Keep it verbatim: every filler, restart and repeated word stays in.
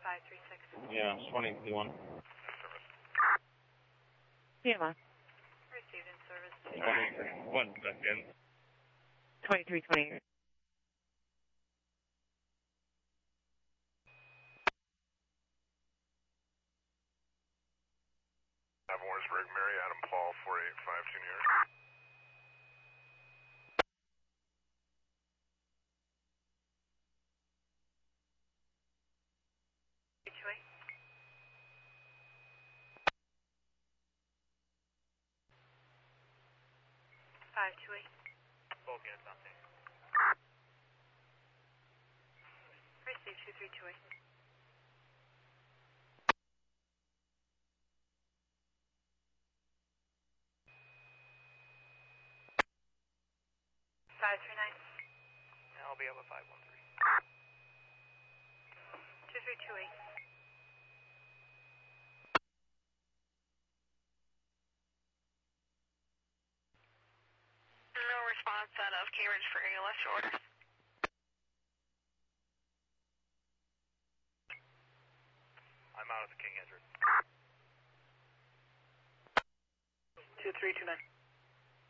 five three six. Yeah, twenty-one. P M I. Received in service. twenty-three. One second. twenty-three twenty-eight. Warrensburg, Mary Adam Paul, four eight five two New York. two eight. five two eight. Both units on scene. Received two three two eight. five three nine. I'll be up at five one three. two three two eight. No response out of Cambridge for any left order. I'm out of the King Edward. two three two nine.